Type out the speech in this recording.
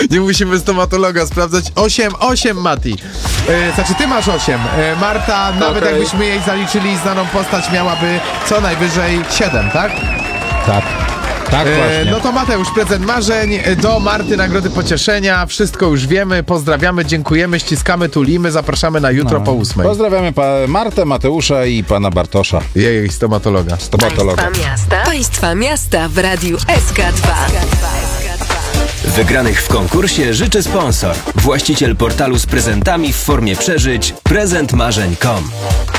Nie musimy stomatologa sprawdzać. 8, Mati. Znaczy, ty masz 8. Marta, nawet jakbyśmy jej zaliczyli znaną postać, miałaby co najwyżej 7, tak? Tak. Tak właśnie. No to Mateusz, prezent marzeń, do Marty nagrody pocieszenia, wszystko już wiemy, pozdrawiamy, dziękujemy, ściskamy, tulimy, zapraszamy na jutro po 8. Pozdrawiamy Martę, Mateusza i pana Bartosza. Jej, stomatologa. Państwa miasta w Radiu SK2. Wygranych w konkursie życzy sponsor. Właściciel portalu z prezentami w formie przeżyć prezentmarzeń.com.